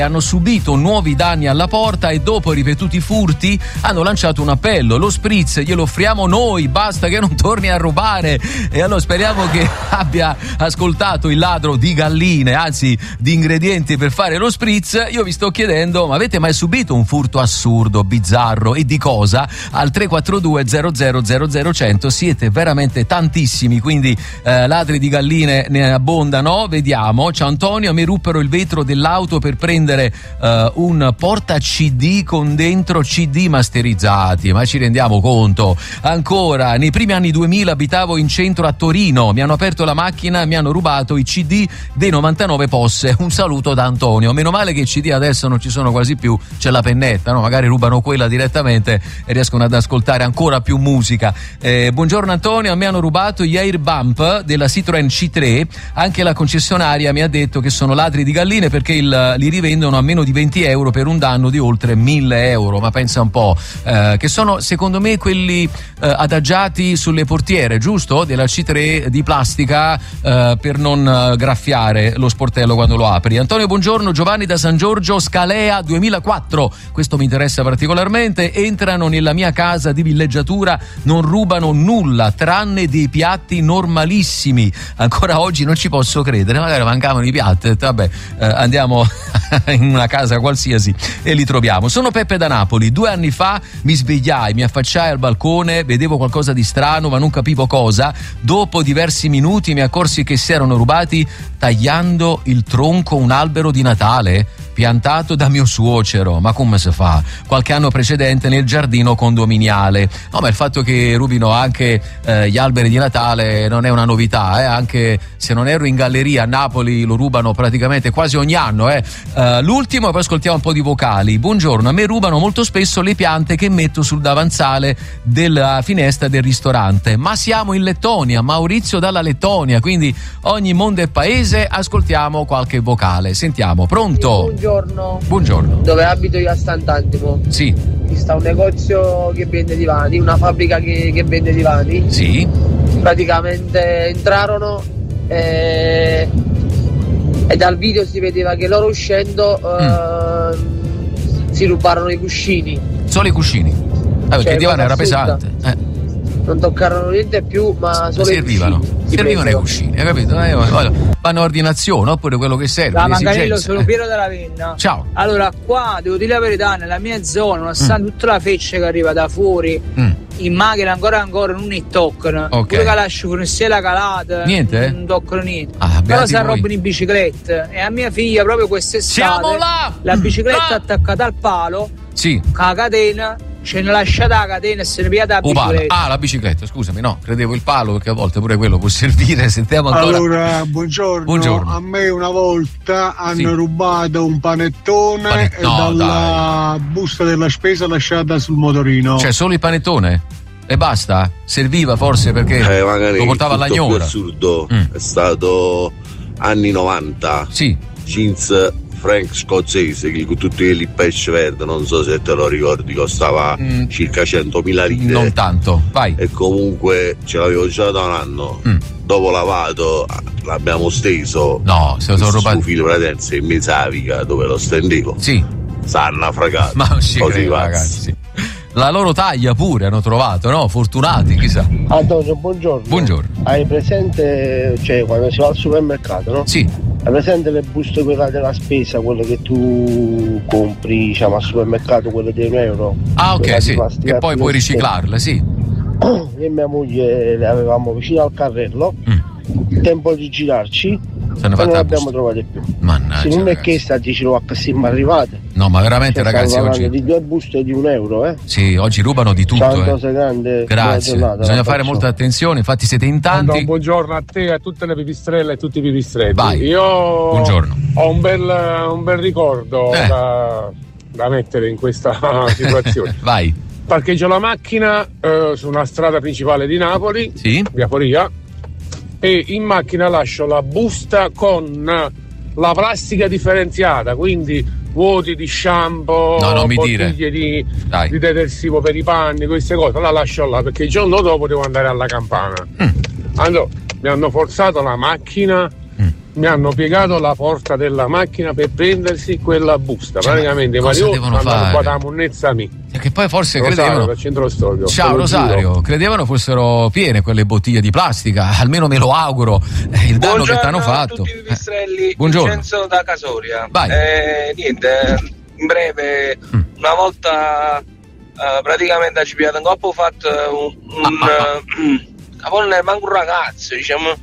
hanno subito nuovi danni alla porta e dopo ripetuti furti hanno lanciato un appello: lo spritz glielo offriamo noi, basta che non torni a rubare. E allora speriamo che abbia ascoltato il ladro di galline, anzi di ingredienti per fare lo spritz. Io vi sto chiedendo, ma avete mai subito un furto assurdo, bizzarro, e di cosa? Al 342 00 100 siete veramente tantissimi, quindi ladri di galline ne abbondano. Vediamo, ciao Antonio, mi ruppero il vetro dell'auto per prendere un porta CD con dentro CD masterizzati, ma ci rendiamo conto? Ancora, nei primi anni 2000 abitavo in centro a Torino, mi hanno aperto la macchina e mi hanno rubato i CD dei 99 Posse. Un saluto da Antonio. Meno male che i CD adesso non ci sono quasi più, c'è la pennetta, no? Magari rubano quella direttamente e riescono ad ascoltare ancora più musica. Buongiorno Antonio, a me hanno rubato gli air bump della Citroen C3, anche la concessionaria mi ha detto che sono ladri di galline perché li rivendono a meno di 20 euro per un danno di oltre 1.000 euro. Ma pensa un po', che sono secondo me quelli adagiati sulle portiere, giusto? Della C3 di plastica, per non graffiare lo sportello quando lo apri. Antonio, buongiorno, Giovanni da San Giorgio, Scalea 2004, questo mi interessa particolarmente. Entrano nella mia casa di villeggiatura, non rubano nulla tranne dei piatti normalissimi. Ancora oggi non ci posso credere, magari mancavano i piatti, vabbè, andiamo in una casa qualsiasi e li troviamo. Sono Peppe da Napoli. 2 anni fa mi svegliai, mi affacciai al balcone, vedevo qualcosa di strano ma non capivo cosa. Dopo diversi minuti mi accorsi che si erano rubati tagliando il tronco un albero di Natale piantato da mio suocero. Ma come si fa? Qualche anno precedente nel giardino condominiale. No, ma il fatto che rubino anche gli alberi di Natale non è una novità, anche se non erro in galleria a Napoli lo rubano praticamente quasi ogni anno. L'ultimo, e poi ascoltiamo un po' di vocali. Buongiorno, a me rubano molto spesso le piante che metto sul davanzale della finestra del ristorante. Ma siamo in Lettonia, Maurizio dalla Lettonia, quindi ogni mondo è paese. Ascoltiamo qualche vocale, sentiamo. Pronto? Buongiorno. Dove abito io a Sant'Antimo. Sì. Ci sta un negozio che vende divani, una fabbrica che vende divani. Sì. Praticamente entrarono e dal video si vedeva che loro uscendo si rubarono i cuscini. Solo i cuscini? Perché il divano era pesante. Non toccarono niente più, ma solo servivano i cuscini, hai capito? Vanno a ordinazione, oppure quello che serve. Da Manganello, sono Piero della Venna. Ciao. Allora, qua devo dire la verità, nella mia zona, nonostante tutta la feccia che arriva da fuori, in macchina ancora non ne toccano. Okay. Pure che lascio fornistiera calata, niente? Non toccano niente. Però si arrobano in bicicletta. E a mia figlia proprio quest'estate la bicicletta attaccata al palo, sì, con la catena. Ce ne lasciata la catena e se ne pigliata la bicicletta. La bicicletta, scusami, no, credevo il palo, perché a volte pure quello può servire. Sentiamo ancora. Allora, buongiorno. A me una volta hanno rubato un panettone e dalla busta della spesa lasciata sul motorino. Cioè solo il panettone? E basta? Serviva forse perché lo portava alla gnora. Assurdo, è stato anni 90. Sì. Jeans Frank scozzese che con tutti quelli pesce verde, non so se te lo ricordi, costava circa 100.000 lire. Non tanto, vai. E comunque ce l'avevo già da un anno. Dopo lavato l'abbiamo steso. No, se lo sono rubato. Su filo pratenza in Mezzavica dove lo stendevo. Sì. Sanna fragata. Ma non ci credo, ragazzi. La loro taglia pure hanno trovato, no? Fortunati, chissà. Antonio, buongiorno. Buongiorno. Hai presente, cioè quando si va al supermercato, no? Sì. Hai presente le buste quella della spesa, quelle che tu compri, diciamo, al supermercato, quelle di €1? Ok, sì. Che poi puoi riciclarle, sì. Io e mia moglie le avevamo vicino al carrello. Il tempo di girarci e non le abbiamo trovate più. Mannaggia, se non è che sta dicelo a che siamo arrivate. No, ma veramente, ragazzi, oggi di 2 buste di €1, Sì, oggi rubano di tutto. Grande, grazie. Bisogna fare molta attenzione, infatti siete in tanti. Buongiorno a te, a tutte le pipistrelle e a tutti i pipistrelli. Vai. Io buongiorno. Ho un bel ricordo da mettere in questa situazione. Vai. Parcheggio la macchina su una strada principale di Napoli, sì, via Poria, e in macchina lascio la busta con la plastica differenziata, quindi vuoti di shampoo, bottiglie di detersivo per i panni, queste cose, la lascio là perché il giorno dopo devo andare alla campana. Allora, mi hanno forzato la macchina mi hanno piegato la porta della macchina per prendersi quella busta. Praticamente Mario hanno rubato la monnezza mia. Che poi forse Rosario, credevano. dal centro storico. Ciao Rosario, credevano fossero piene quelle bottiglie di plastica, almeno me lo auguro. Il danno che ti hanno fatto. Buongiorno a tutti i pipistrelli, Buongiorno. Vincenzo da Casoria. Vai. Niente, in breve, una volta praticamente ci abbiamo fatto manco un ragazzo, diciamo,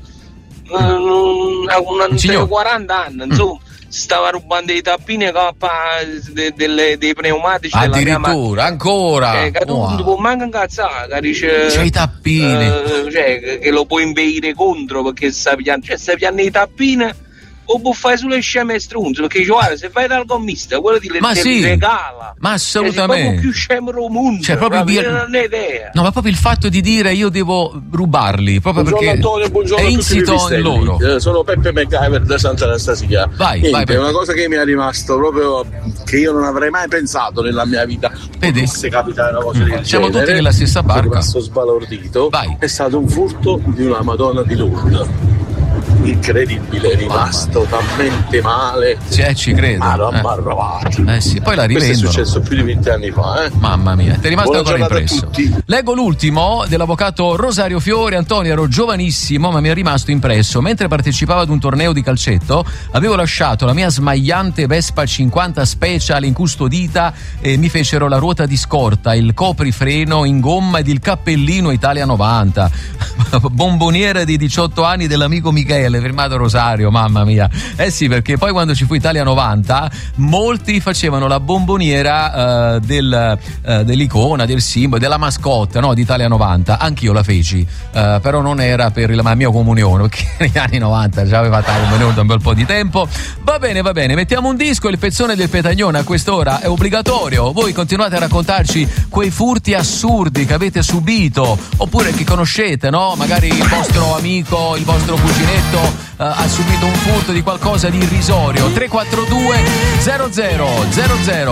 un 40 anni, insomma. Stava rubando i tappini dei pneumatici addirittura ancora che tu non può manco incazzare, che dice c'è i tappini, che lo puoi impeire contro perché stai piano i tappini o può fare sulle sceme strunze, perché guarda, se fai dal gommista quello ti regala, ma assolutamente, sei più scemo del mondo, cioè, proprio non hai idea. No, ma proprio il fatto di dire io devo rubarli proprio perché Antonio, è insito in loro. Sono Peppe MacGyver da Sant'Anastasia. Vai, è una cosa che mi è rimasto proprio, che io non avrei mai pensato nella mia vita. Vedi? Se capitare una cosa del genere, siamo tutti nella stessa barca. Sono rimasto sbalordito. Vai. È stato un furto di una Madonna di Lourdes. Incredibile, è rimasto talmente male. Ci credo. Ma non mi ha rovato. Sì, poi la rivendono. Questo è successo più di 20 anni fa, Mamma mia, ti è rimasto Buona ancora impresso. Leggo l'ultimo dell'avvocato Rosario Fiori. Antonio, ero giovanissimo, ma mi è rimasto impresso. Mentre partecipavo ad un torneo di calcetto, avevo lasciato la mia smagliante Vespa 50 Special incustodita e mi fecero la ruota di scorta, il coprifreno in gomma ed il cappellino Italia 90. Bomboniera di 18 anni dell'amico Michele, firmato Rosario, mamma mia. Sì, perché poi quando ci fu Italia 90 molti facevano la bomboniera dell'icona, del simbolo, della mascotte, no, di Italia 90. Anch'io la feci, però non era per la mia comunione, perché negli anni 90 già aveva la comunione da un bel po' di tempo. Va bene, mettiamo un disco, il pezzone del Petagnone a quest'ora è obbligatorio. Voi continuate a raccontarci quei furti assurdi che avete subito, oppure che conoscete, no? Magari il vostro amico, il vostro cuginetto ha subito un furto di qualcosa di irrisorio. 342 0000